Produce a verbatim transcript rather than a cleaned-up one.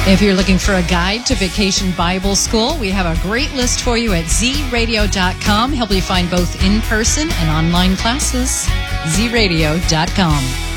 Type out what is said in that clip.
If you're looking for a guide to Vacation Bible School, we have a great list for you at z radio dot com. Help you find both in-person and online classes. z radio dot com.